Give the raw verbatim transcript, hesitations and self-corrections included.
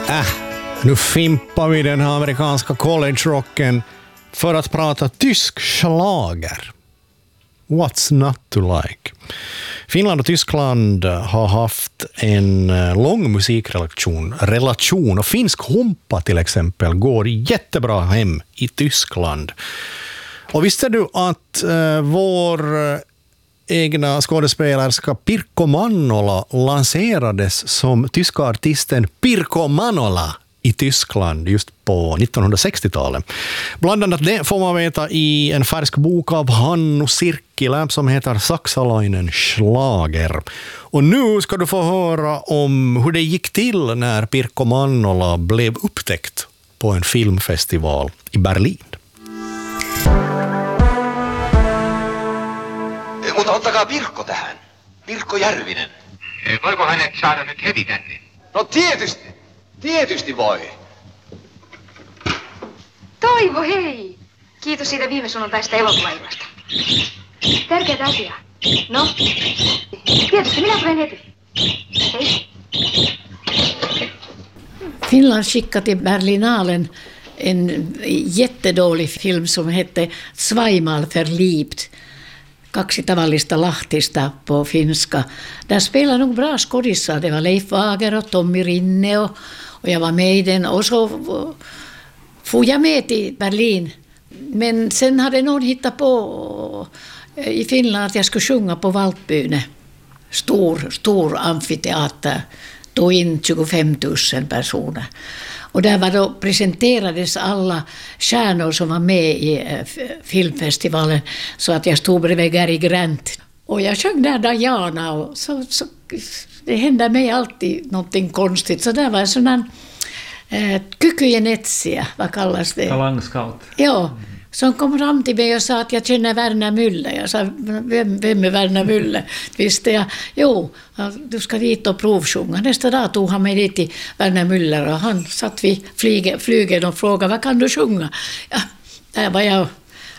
Äh, nu fimpar vi den här amerikanska college-rocken för att prata tysk schlager. What's not to like? Finland och Tyskland har haft en lång musikrelation relation, och finsk humpa till exempel går jättebra hem i Tyskland. Och visste du att uh, vår egna skådespelerska Pirkko Mannola lanserades som tyska artisten Pirkko Manola i Tyskland just på nittonhundrasextiotalet. Bland annat det får man veta i en färsk bok av Hannu Sirkkilä som heter Saksalainen Schlager. Och nu ska du få höra om hur det gick till när Pirkko Mannola blev upptäckt på en filmfestival i Berlin. Mutta ottakaa Pirkko tähän. Pirkko Järvinen. Voiko hänet saada nyt heti tänne? No tietysti. Tietysti voi. Toivo, hei! Kiitos siitä viime sunnuntaista elokuvaillasta. Tärkeätä asiaa. No? Tietysti, minä tulen heti. Hei. Finland skickade till Berlinalen en jättedålig film som hette Zweimal verliebt. Kaksi tavallista lahtista på finska. Där spelade nog bra skådisar. Det var Leif Wager och Tommy Rinne och, och jag var med i den. Och så får jag med till Berlin. Men sen hade någon hittat på i Finland att jag skulle sjunga på Valtbyne. Stor, stor amfiteater. Tog in tjugofem tusen personer. Och där var då presenterades alla stjärnor som var med i filmfestivalen, så att jag stod bredvid Gary Grant. Och jag sjöng där Diana, och så, så det hände mig alltid någonting konstigt. Så där var en sån här äh, kykyjen etsiä, vad kallas det? Talangscout. Ja, som kom fram till mig och sa att jag känner Werner Müller. Jag sa, vem, vem är Werner Müller? Visste jag, jo, du ska dit och provsjunga. Nästa dag tog han mig dit till Werner Müller och han satt vid flygen och frågade, vad kan du sjunga? Ja, där var jag